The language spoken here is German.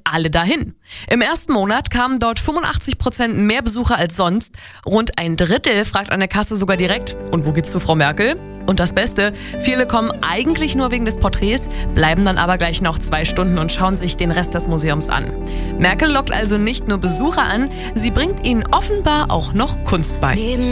alle dahin. Im ersten Monat kamen dort 85% mehr Besucher als sonst. Rund ein Drittel fragt an der Kasse sogar direkt: Und wo geht's zu Frau Merkel? Und das Beste, viele kommen eigentlich nur wegen des Porträts, bleiben dann aber gleich noch 2 Stunden und schauen sich den Rest des Museums an. Merkel lockt also nicht nur Besucher an, sie bringt ihnen offenbar auch noch Kunst bei.